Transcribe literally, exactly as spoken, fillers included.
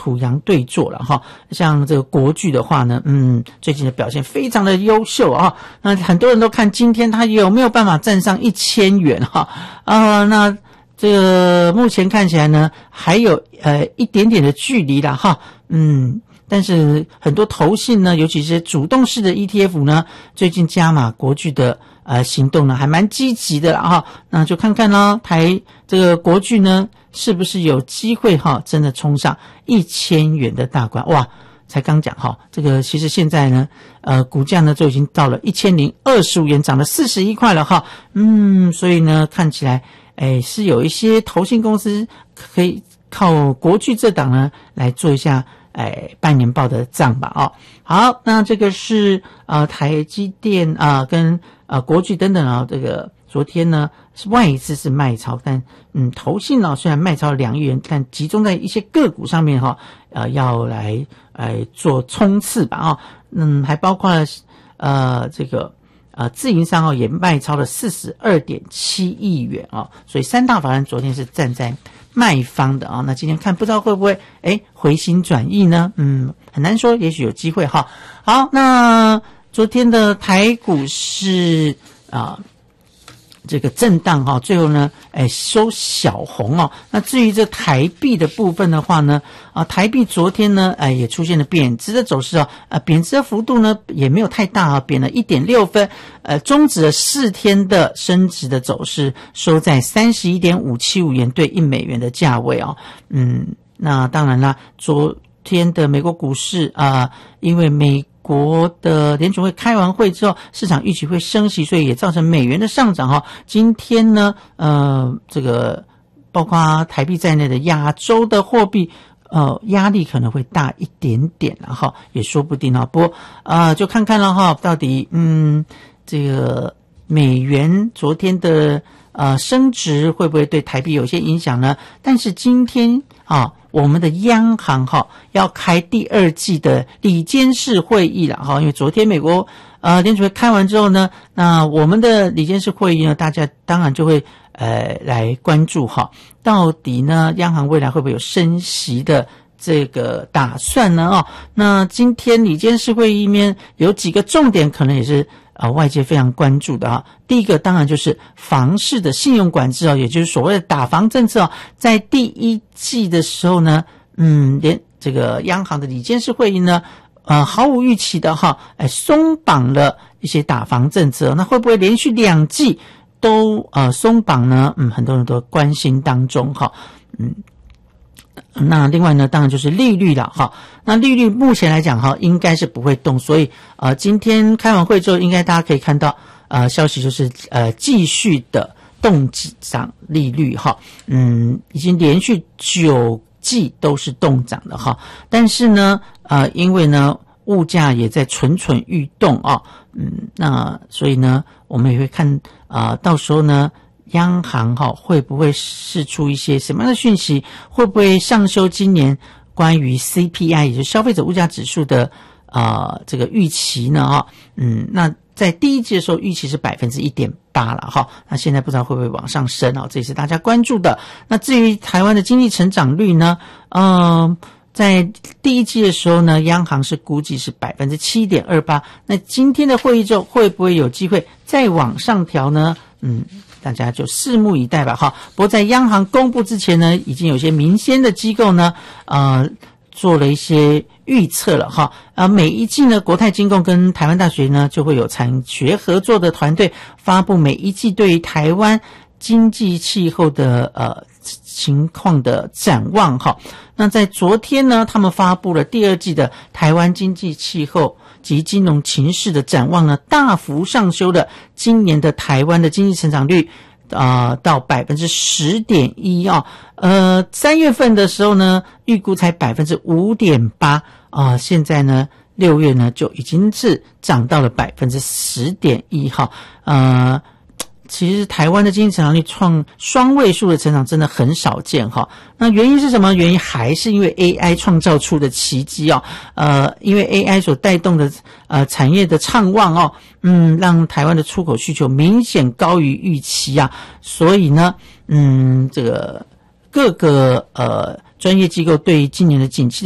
土洋对坐了哈。像这个国巨的话呢，嗯，最近的表现非常的优秀啊。那很多人都看今天它有没有办法站上一千元哈啊？那这个目前看起来呢，还有呃一点点的距离啦哈，嗯。但是很多投信呢，尤其是主动式的 E T F 呢，最近加码国巨的呃行动呢，还蛮积极的啦哈。那就看看呢，台这个国巨呢，是不是有机会哈，真的冲上一千元的大关？哇，才刚讲哈，这个其实现在呢，呃，股价呢就已经到了一千零二十五元，涨了四十一块了哈。嗯，所以呢，看起来哎是有一些投信公司可以靠国巨这档呢来做一下。哎，半年报的账吧哦。好，那这个是呃台积电啊、呃、跟呃国巨等等啊、哦，这个昨天呢是外资是卖超，但嗯投信呢、哦、虽然卖超两亿元，但集中在一些个股上面哈、哦，呃要来来做冲刺吧哦。嗯，还包括了呃这个呃自营商哦也卖超了 四十二点七亿元哦，所以三大法人昨天是站在卖方的啊，那今天看不知道会不会诶回心转意呢？嗯，很难说，也许有机会哈。好，那昨天的台股是啊、呃、这个震荡哈，最后呢诶收小红哦。那至于这台币的部分的话呢，啊台币昨天呢哎也出现了贬值的走势哦，呃贬值的幅度呢也没有太大啊，贬了 一点六分。呃，终止了四天的升值的走势，收在 三十一点五七五元兑一美元的价位哦。嗯，那当然啦，昨天的美国股市啊、呃，因为美国的联储会开完会之后，市场预期会升息，所以也造成美元的上涨哈、哦。今天呢，呃，这个包括台币在内的亚洲的货币。呃，压力可能会大一点点了哈，也说不定啊。不过呃，就看看了哈，到底嗯，这个美元昨天的呃升值会不会对台币有些影响呢？但是今天啊，我们的央行哈要开第二季的理监事会议了哈，因为昨天美国呃联储会开完之后呢，那我们的理监事会议呢，大家当然就会。呃，来关注哈，到底呢，央行未来会不会有升息的这个打算呢？哦，那今天理监事会议里面有几个重点，可能也是啊、呃、外界非常关注的啊。第一个当然就是房市的信用管制哦，也就是所谓的打房政策哦，在第一季的时候呢，嗯，连这个央行的理监事会议呢，呃，毫无预期的哈，哎，松绑了一些打房政策，那会不会连续两季？都呃松绑呢，嗯，很多人都关心当中哈，嗯，那另外呢，当然就是利率了哈。那利率目前来讲哈，应该是不会动，所以呃，今天开完会之后，应该大家可以看到呃消息就是呃继续的动涨利率哈，嗯，已经连续九季都是动涨的哈，但是呢，呃，因为呢物价也在蠢蠢欲动啊，嗯，那所以呢，我们也会看。啊、呃，到时候呢，央行哈、哦、会不会释出一些什么样的讯息？会不会上修今年关于 C P I 也就是消费者物价指数的啊、呃、这个预期呢？哈，嗯，那在第一季的时候预期是百分之一点八了哈，那现在不知道会不会往上升哦，这也是大家关注的。那至于台湾的经济成长率呢？嗯、呃。在第一季的时候呢，央行是估计是 百分之七点二八， 那今天的会议之后会不会有机会再往上调呢？嗯，大家就拭目以待吧哈。不过在央行公布之前呢，已经有些民间的机构呢呃做了一些预测了哈。呃每一季呢，国泰金控跟台湾大学呢就会有产学合作的团队发布每一季对于台湾经济气候的呃情况的展望哈。那在昨天呢，他们发布了第二季的台湾经济气候及金融情势的展望呢，大幅上修了今年的台湾的经济成长率啊、呃、到 百分之十点一 啊，呃三月份的时候呢，预估才 百分之五点八 啊，现在呢六月呢就已经是涨到了 百分之十点一 哈，呃其实台湾的经济成长率创双位数的成长真的很少见哈。那原因是什么？原因还是因为 A I 创造出的奇迹哦。呃，因为 A I 所带动的呃产业的畅旺哦，嗯，让台湾的出口需求明显高于预期啊。所以呢，嗯，这个各个呃专业机构对于今年的景气